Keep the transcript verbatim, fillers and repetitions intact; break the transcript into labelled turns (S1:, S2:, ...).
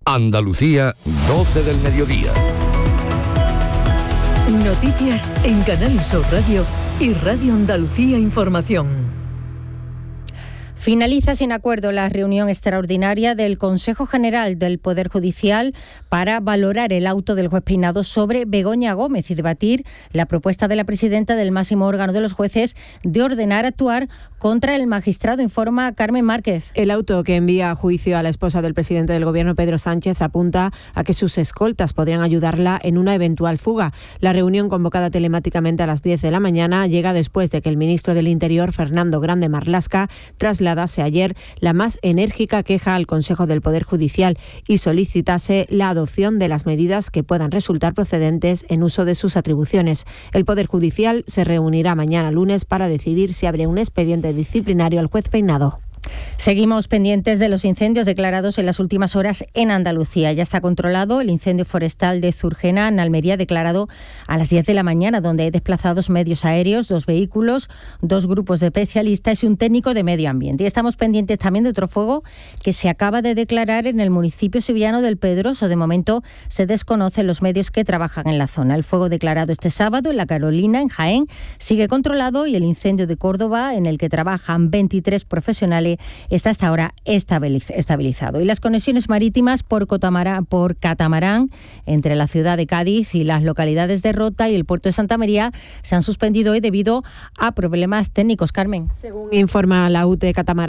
S1: Andalucía, doce del mediodía.
S2: Noticias en Canal Sur Radio y Radio Andalucía Información.
S3: Finaliza sin acuerdo la reunión extraordinaria del Consejo General del Poder Judicial para valorar el auto del juez Peinado sobre Begoña Gómez y debatir la propuesta de la presidenta del máximo órgano de los jueces de ordenar actuar contra el magistrado, informa Carmen Márquez.
S4: El auto que envía a juicio a la esposa del presidente del Gobierno, Pedro Sánchez, apunta a que sus escoltas podrían ayudarla en una eventual fuga. La reunión, convocada telemáticamente a las diez de la mañana, llega después de que el ministro del Interior, Fernando Grande Marlaska, trasladase ayer la más enérgica queja al Consejo del Poder Judicial y solicitase la adopción de las medidas que puedan resultar procedentes en uso de sus atribuciones. El Poder Judicial se reunirá mañana lunes para decidir si abre un expediente disciplinario al juez Peinado.
S3: Seguimos pendientes de los incendios declarados en las últimas horas en Andalucía. Ya está controlado el incendio forestal de Zurgena, en Almería, declarado a las diez de la mañana, donde hay desplazados medios aéreos, dos vehículos, dos grupos de especialistas y un técnico de medio ambiente. Y estamos pendientes también de otro fuego que se acaba de declarar en el municipio sevillano del Pedroso. De momento se desconocen los medios que trabajan en la zona. El fuego declarado este sábado en La Carolina, en Jaén, sigue controlado, y el incendio de Córdoba, en el que trabajan veintitrés profesionales, está hasta ahora estabilizado. Y las conexiones marítimas por, Cotamara, por catamarán entre la ciudad de Cádiz y las localidades de Rota y el puerto de Santa María se han suspendido hoy debido a problemas técnicos. Carmen.
S4: Según informa la U T E Catamarán,